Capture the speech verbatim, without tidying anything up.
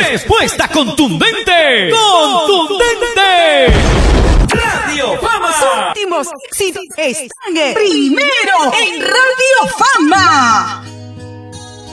Respuesta contundente. ¡Contundente! Radio Fama. Los últimos éxitos están en primero en Radio Fama.